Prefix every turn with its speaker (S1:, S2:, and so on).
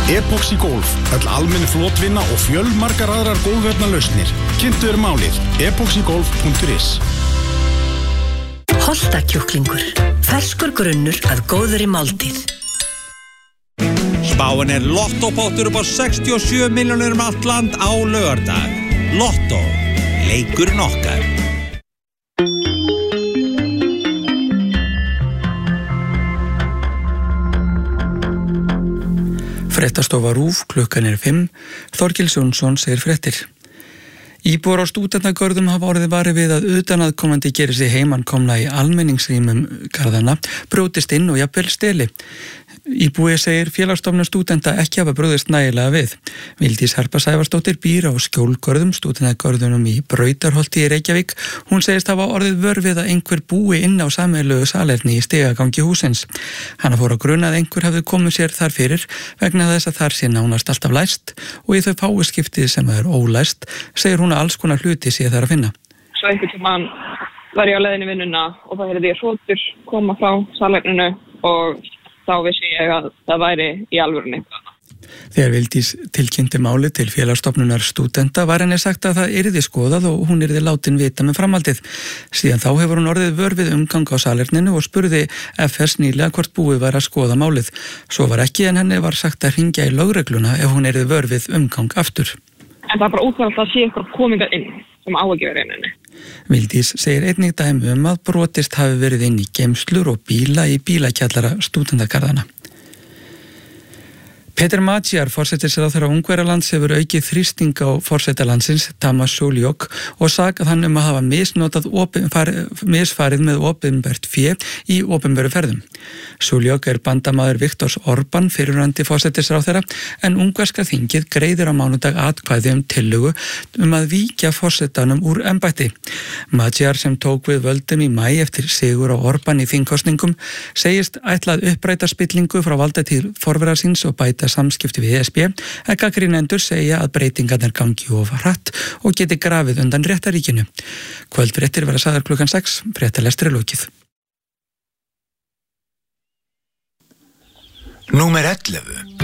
S1: Epoxy Golf, öll almenn flotvinna og fjölmargar aðrar gólfefnalausnir. Kynntu málið, epoxygolf.is.
S2: Holtakjúklingur, ferskur grunnur að góðri máltíð.
S3: Spáin lottopottur upp á 67 milljónir allt land á laugardag. Lottó, leikurinn okkar.
S4: Fréttastofa RÚV, klukkan 5. Þorkils Jónsson segir fréttir. Íbúar á stúdentagörðum hafa orðið varið við að utanaðkomandi gerir sig heimankomna í almenningsrýmum garðana, brjótist inn og jafnvel steli. Íbúi segir Félagsstofnun stúdenta ekki hafa brugðist nægilega við. Vildís Harpa Sævarsdóttir býr á Skjólgörðum, stúdentagörðunum í Brautarholti í Reykjavík. Hún segist hafa orðið vör við að einhver búi inn á sameiginlegu salerni í stigagangi húsins. Hann fór að gruna að einhver hafði komið sér þar fyrir vegna þess að þar sé nánast alltaf læst og í þau fáu skiptið sem er ólæst segir hún að alls konar hluti sé þar að finna.
S5: Svo einhvern tímann var ég á leiðinni í vinnuna og þá heyrði ég hrotur koma frá salerninu og þá vissi ég að það væri í alvörunni.
S4: Þegar Vildís tilkynnti máli til Félagsstofnunar stúdenta var henni sagt að það yrði skoðað og hún yrði látin vita með framhaldið. Síðan þá hefur hún orðið vör við umgang á salerninu og spurði FS nýlega hvort búið var að skoða málið. Svo var ekki en henni var sagt að hringja í lögregluna ef hún yrði vör við umgang aftur.
S5: En það bara útfælt að sé eitthvað komingar inn sem á ekki verið inninni.
S4: Vildís segir einnig dæmi að brotist hafi verið inn í geymslur og bíla í bílakjallara stúdentagarðana. Peter Magyar, forsætisráðherra Ungverjalands, hefur aukið þrýsting á forseta landsins, Tamás Suljok, og sakað hann að hafa misfarið með opinbert fé í opinberu ferðum. Suljok bandamaður Viktors Orbán, fyrrverandi forsætisráðherra, en ungverska þingið greiðir á mánudag atkvæði tillögu að víkja forsetanum úr embætti. Magyar, sem tók við völdum í maí eftir sigur á Orbán í þingkosningum, segist ætlað uppræta spillingu frá valdatíð forvera síns og bæta samskipti við ESB, en gagnrýnendur segja að breytingarnar gangi of hratt og geti grafið undan réttaríkinu. Kvöldfréttir verða sagðar klukkan 6, fréttalestri lokið.
S6: Númer 11.